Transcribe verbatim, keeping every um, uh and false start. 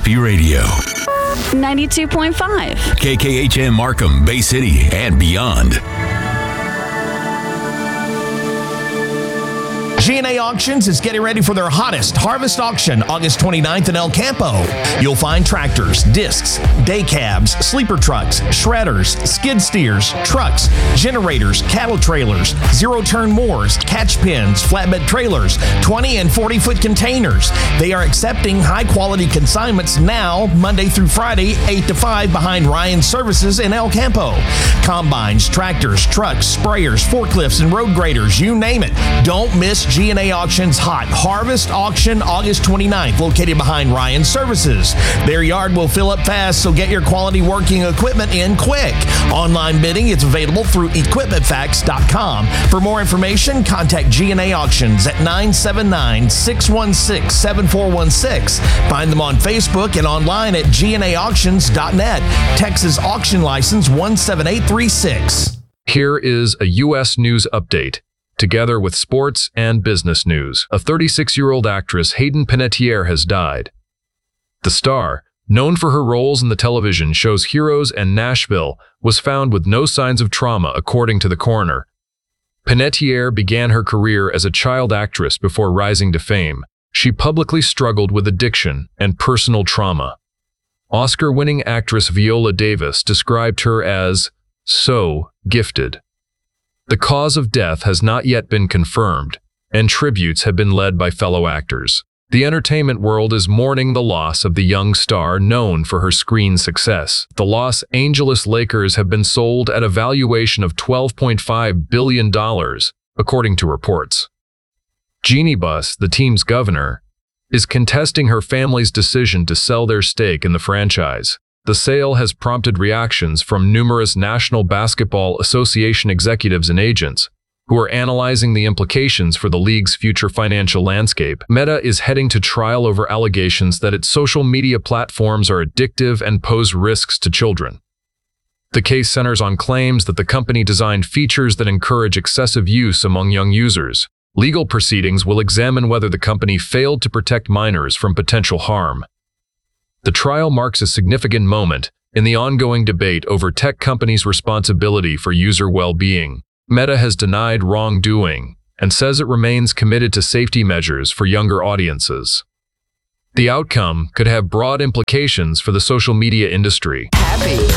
Happy Radio. ninety-two point five. K K H M Markham, Bay City, and beyond. G and A Auctions is getting ready for their hottest harvest auction August twenty-ninth in El Campo. You'll find tractors, discs, day cabs, sleeper trucks, shredders, skid steers, trucks, generators, cattle trailers, zero-turn mowers, catch pens, flatbed trailers, twenty and forty-foot containers. They are accepting high-quality consignments now, Monday through Friday, eight to five behind Ryan Services in El Campo. Combines, tractors, trucks, sprayers, forklifts, and road graders, you name it. Don't miss G and A Auctions Hot Harvest Auction August twenty-ninth, located behind Ryan Services. Their yard will fill up fast, so get your quality working equipment in quick. Online bidding is available through equipment facts dot com. For more information, contact G and A Auctions at nine seven nine, six one six, seven four one six. Find them on Facebook and online at G and A auctions dot net. Texas Auction License one seven eight three six. Here is a U S news update. Together with sports and business news, a thirty-six-year-old actress, Hayden Panettiere, has died. The star, known for her roles in the television shows Heroes and Nashville, was found with no signs of trauma, according to the coroner. Panettiere began her career as a child actress before rising to fame. She publicly struggled with addiction and personal trauma. Oscar-winning actress Viola Davis described her as so gifted. The cause of death has not yet been confirmed, and tributes have been led by fellow actors. The entertainment world is mourning the loss of the young star known for her screen success. The Los Angeles Lakers have been sold at a valuation of twelve point five billion dollars, according to reports. Jeannie Buss, the team's governor, is contesting her family's decision to sell their stake in the franchise. The sale has prompted reactions from numerous National Basketball Association executives and agents, who are analyzing the implications for the league's future financial landscape. Meta is heading to trial over allegations that its social media platforms are addictive and pose risks to children. The case centers on claims that the company designed features that encourage excessive use among young users. Legal proceedings will examine whether the company failed to protect minors from potential harm. The trial marks a significant moment in the ongoing debate over tech companies' responsibility for user well-being. Meta has denied wrongdoing and says it remains committed to safety measures for younger audiences. The outcome could have broad implications for the social media industry. Happy.